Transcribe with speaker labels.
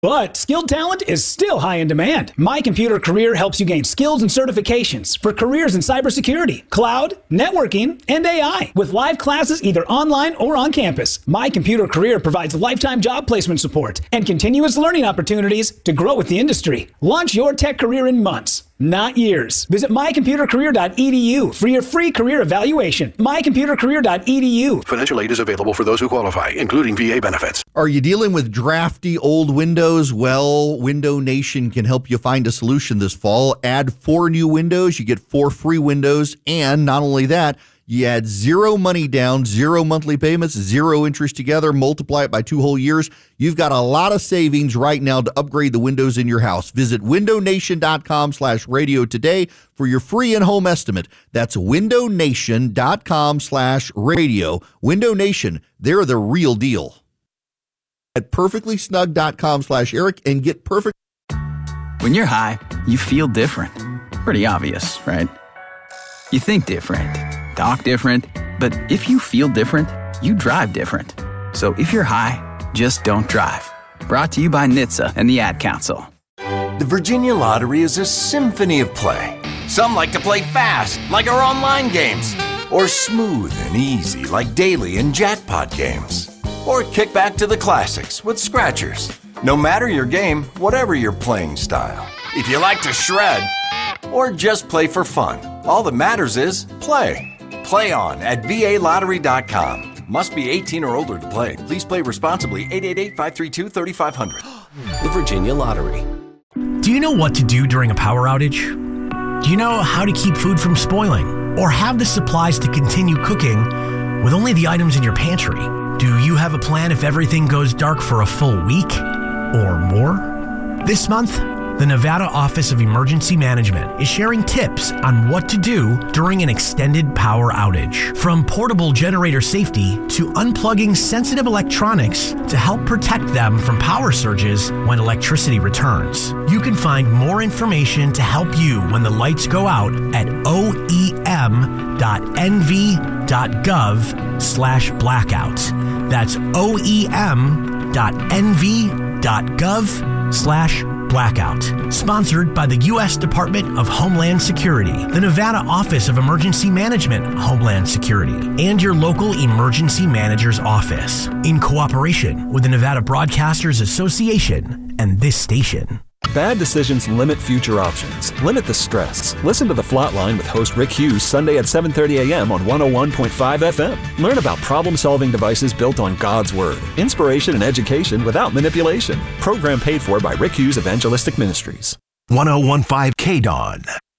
Speaker 1: But skilled talent is still high in demand. My Computer Career helps you gain skills and certifications for careers in cybersecurity, cloud, networking, and AI. With live classes either online or on campus, My Computer Career provides lifetime job placement support and continuous learning opportunities to grow with the industry. Launch your tech career in months, not years. Visit mycomputercareer.edu for your free career evaluation. mycomputercareer.edu.
Speaker 2: Financial aid is available for those who qualify, including VA benefits.
Speaker 3: Are you dealing with drafty old windows? Well, Window Nation can help you find a solution this fall. Add 4 new windows, you get 4 free windows, and not only that, you add 0 money down, 0 monthly payments, 0 interest together, multiply it by 2 whole years. You've got a lot of savings right now to upgrade the windows in your house. Visit windownation.com/radio today for your free in-home estimate. That's windownation.com/radio. Window Nation, they're the real deal. At perfectlysnug.com/Eric and get perfect.
Speaker 4: When you're high, you feel different. Pretty obvious, right? You think different, talk different, but if you feel different, you drive different. So if you're high, just don't drive. Brought to you by NHTSA and the Ad Council.
Speaker 5: The Virginia Lottery is a symphony of play. Some like to play fast, like our online games, or smooth and easy, like daily and jackpot games. Or kick back to the classics with scratchers. No matter your game, whatever your playing style. If you like to shred, or just play for fun, all that matters is play. Play on at VALottery.com. Must be 18 or older to play. Please play responsibly. 888-532-3500.
Speaker 6: The Virginia Lottery.
Speaker 7: Do you know what to do during a power outage? Do you know how to keep food from spoiling? Or have the supplies to continue cooking with only the items in your pantry? Do you have a plan if everything goes dark for a full week or more? This month, the Nevada Office of Emergency Management is sharing tips on what to do during an extended power outage. From portable generator safety to unplugging sensitive electronics to help protect them from power surges when electricity returns. You can find more information to help you when the lights go out at oem.nv.gov/blackout. That's oem.nv.gov/blackout. Sponsored by the U.S. Department of Homeland Security, the Nevada Office of Emergency Management, Homeland Security, and your local emergency manager's office, in cooperation with the Nevada Broadcasters Association and this station.
Speaker 8: Bad decisions limit future options. Limit the stress. Listen to The Flatline with host Rick Hughes Sunday at 7:30 a.m. on 101.5 FM. Learn about problem-solving devices built on God's Word. Inspiration and education without manipulation. Program paid for by Rick Hughes Evangelistic Ministries.
Speaker 7: 1015 KDON.